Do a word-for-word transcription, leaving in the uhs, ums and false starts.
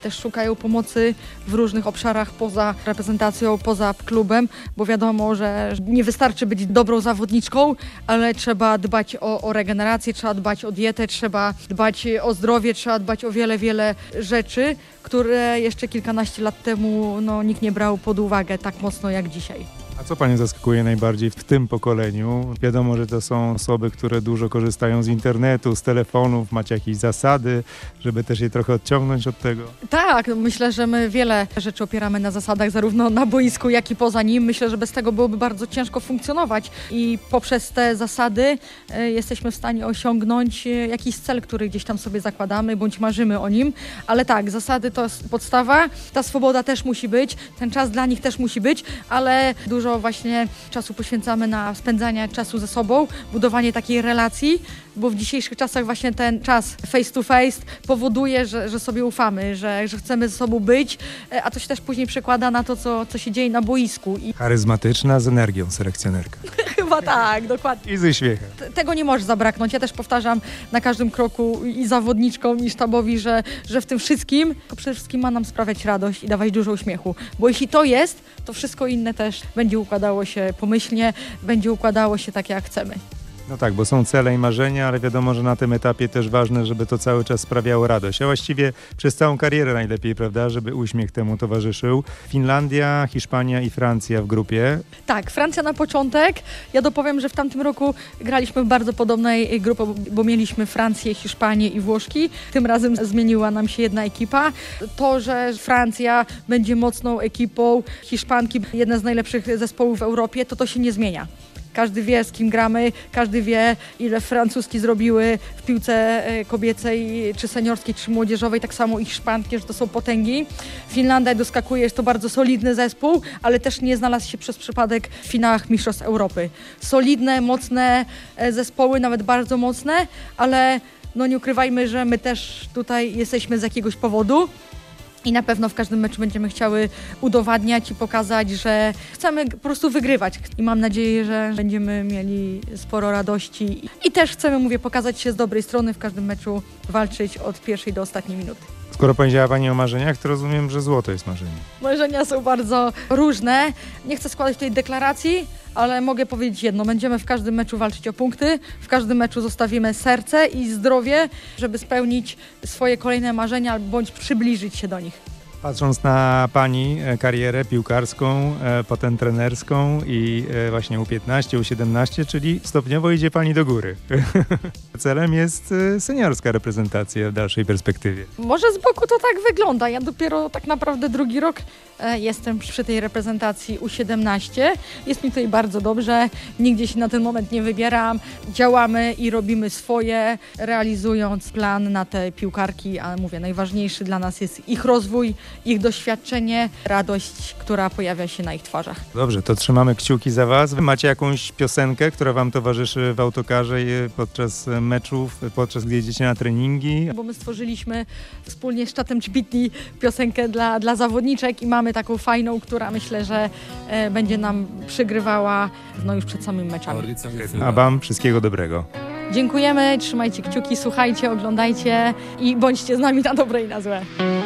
Też szukają pomocy w różnych obszarach poza reprezentacją, poza klubem, bo wiadomo, że nie wystarczy być dobrą zawodniczką, ale trzeba dbać o, o regenerację, trzeba dbać o dietę, trzeba dbać o zdrowie, trzeba dbać o wiele, wiele rzeczy, które jeszcze kilkanaście lat temu no, nikt nie brał pod uwagę tak mocno jak dzisiaj. A co Panią zaskakuje najbardziej w tym pokoleniu? Wiadomo, że to są osoby, które dużo korzystają z internetu, z telefonów, macie jakieś zasady, żeby też je trochę odciągnąć od tego? Tak, myślę, że my wiele rzeczy opieramy na zasadach, zarówno na boisku, jak i poza nim. Myślę, że bez tego byłoby bardzo ciężko funkcjonować i poprzez te zasady y, jesteśmy w stanie osiągnąć y, jakiś cel, który gdzieś tam sobie zakładamy, bądź marzymy o nim. Ale tak, zasady to jest podstawa, ta swoboda też musi być, ten czas dla nich też musi być, ale dużo właśnie czasu poświęcamy na spędzanie czasu ze sobą, budowanie takiej relacji, bo w dzisiejszych czasach właśnie ten czas face to face powoduje, że, że sobie ufamy, że, że chcemy ze sobą być, a to się też później przekłada na to, co, co się dzieje na boisku. I... Charyzmatyczna z energią selekcjonerka. Chyba tak, dokładnie. I ze śmiechem. Tego nie może zabraknąć. Ja też powtarzam na każdym kroku i zawodniczkom, i sztabowi, że, że w tym wszystkim to przede wszystkim ma nam sprawiać radość i dawać dużo uśmiechu. Bo jeśli to jest, to wszystko inne też będzie układało się pomyślnie, będzie układało się tak, jak chcemy. No tak, bo są cele i marzenia, ale wiadomo, że na tym etapie też ważne, żeby to cały czas sprawiało radość. A właściwie przez całą karierę najlepiej, prawda, żeby uśmiech temu towarzyszył. Finlandia, Hiszpania i Francja w grupie. Tak, Francja na początek. Ja dopowiem, że w tamtym roku graliśmy w bardzo podobnej grupie, bo mieliśmy Francję, Hiszpanię i Włoszki. Tym razem zmieniła nam się jedna ekipa. To, że Francja będzie mocną ekipą, Hiszpanki, jedna z najlepszych zespołów w Europie, to to się nie zmienia. Każdy wie, z kim gramy, każdy wie, ile francuski zrobiły w piłce kobiecej, czy seniorskiej, czy młodzieżowej, tak samo i hiszpańskie, że to są potęgi. Finlandia doskakuje, jest to bardzo solidny zespół, ale też nie znalazł się przez przypadek w finałach Mistrzostw Europy. Solidne, mocne zespoły, nawet bardzo mocne, ale no nie ukrywajmy, że my też tutaj jesteśmy z jakiegoś powodu. I na pewno w każdym meczu będziemy chciały udowadniać i pokazać, że chcemy po prostu wygrywać. I mam nadzieję, że będziemy mieli sporo radości. I też chcemy, mówię, pokazać się z dobrej strony w każdym meczu, walczyć od pierwszej do ostatniej minuty. Skoro powiedziała Pani o marzeniach, to rozumiem, że złoto jest marzenie. Marzenia są bardzo różne. Nie chcę składać tej deklaracji, ale mogę powiedzieć jedno. Będziemy w każdym meczu walczyć o punkty, w każdym meczu zostawimy serce i zdrowie, żeby spełnić swoje kolejne marzenia bądź przybliżyć się do nich. Patrząc na Pani karierę piłkarską, potem trenerską i właśnie U piętnaście, U siedemnaście, czyli stopniowo idzie Pani do góry. Celem jest seniorska reprezentacja w dalszej perspektywie. Może z boku to tak wygląda. Ja dopiero tak naprawdę drugi rok jestem przy tej reprezentacji U siedemnaście. Jest mi tutaj bardzo dobrze. Nigdzie się na ten moment nie wybieram. Działamy i robimy swoje, realizując plan na te piłkarki, ale mówię, najważniejszy dla nas jest ich rozwój, ich doświadczenie, radość, która pojawia się na ich twarzach. Dobrze, to trzymamy kciuki za Was. Macie jakąś piosenkę, która Wam towarzyszy w autokarze podczas meczów, podczas gdy jedziecie na treningi? Bo my stworzyliśmy wspólnie z Czatem Czbitni piosenkę dla, dla zawodniczek i mamy taką fajną, która myślę, że e, będzie nam przygrywała no już przed samymi meczami. A Wam wszystkiego dobrego. Dziękujemy, trzymajcie kciuki, słuchajcie, oglądajcie i bądźcie z nami na dobre i na złe.